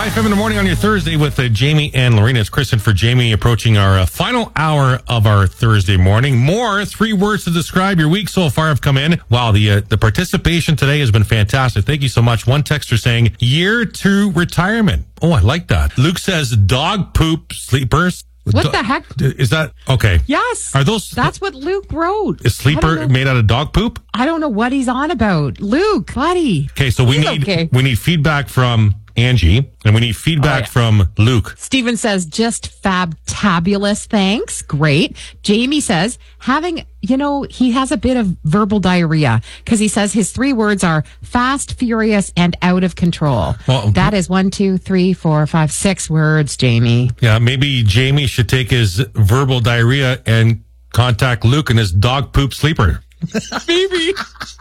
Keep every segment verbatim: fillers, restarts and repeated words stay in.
F M in the morning on your Thursday with uh, Jamie and Lorena. It's Kristen for Jamie, approaching our uh, final hour of our Thursday morning. More three words to describe your week so far have come in. Wow, the uh, the participation today has been fantastic. Thank you so much. One texter saying, year two retirement. Oh, I like that. Luke says, dog poop sleepers. What Do- the heck? Is that okay? Yes. Are those? That's what Luke wrote. Is sleeper made out of dog poop? I don't know what he's on about. Luke, buddy. Okay, so we He's need okay. we need feedback from Angie, and we need feedback Oh, yeah. from Luke. Steven says, just fabtabulous. Thanks. Great. Jamie says, having, you know, he has a bit of verbal diarrhea because he says his three words are fast, furious, and out of control. Well, that is one, two, three, four, five, six words, Jamie. Yeah, maybe Jamie should take his verbal diarrhea and contact Luke and his dog poop sleeper. Maybe.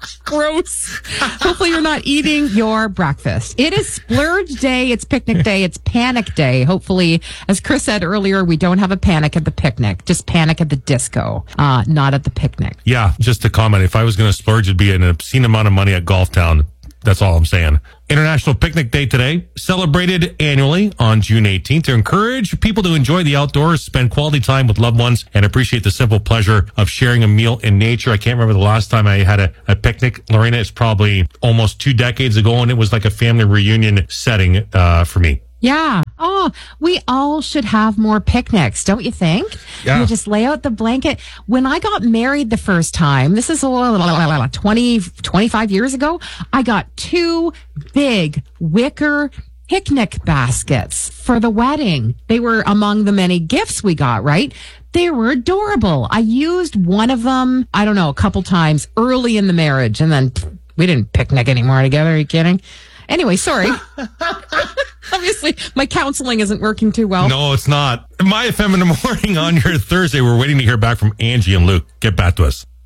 Gross. Hopefully you're not eating your breakfast. It is splurge day. It's picnic day. It's panic day. Hopefully, as Chris said earlier, we don't have a panic at the picnic. Just panic at the disco, uh, not at the picnic. Yeah, just to comment, if I was going to splurge, it'd be an obscene amount of money at Golf Town. That's all I'm saying. International Picnic Day today, celebrated annually on June eighteenth to encourage people to enjoy the outdoors, spend quality time with loved ones, and appreciate the simple pleasure of sharing a meal in nature. I can't remember the last time I had a, a picnic, Lorena. It's probably almost two decades ago, and it was like a family reunion setting uh, for me. Yeah. Oh, we all should have more picnics, don't you think? Yeah. You just lay out the blanket. When I got married the first time, this is uh, twenty, twenty-five years ago, I got two big wicker picnic baskets for the wedding. They were among the many gifts we got, right? They were adorable. I used one of them, I don't know, a couple times early in the marriage, and then pff, we didn't picnic anymore together. Are you kidding? Anyway, sorry. Obviously, my counseling isn't working too well. No, it's not. My F M in the morning on your Thursday. We're waiting to hear back from Angie and Luke. Get back to us.